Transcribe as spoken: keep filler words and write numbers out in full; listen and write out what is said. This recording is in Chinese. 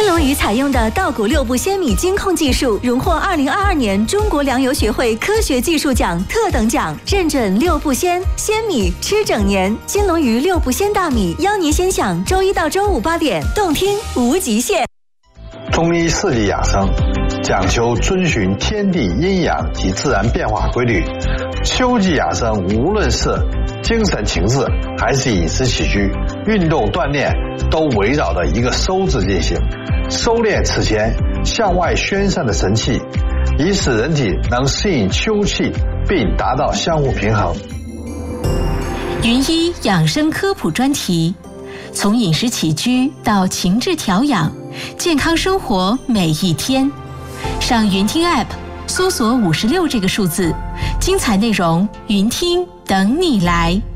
龙鱼采用的稻谷六步鲜米精控技术，荣获二零二二年中国粮油学会科学技术奖特等奖，认准六步鲜，鲜米吃整年。金龙鱼六步鲜大米，邀您先享周一到周五八点，动听无极限。 中医四季养生讲求遵循天地阴阳及自然变化规律，秋季养生无论是精神情志还是饮食起居、运动锻炼，都围绕着一个收字进行，收敛此前向外宣散的神气，以使人体能适应秋气，并达到相互平衡。 云医养生科普专题，从饮食起居到情志调养，健康生活每一天。上云听 App 搜索五十六这个数字，精彩内容云听等你来。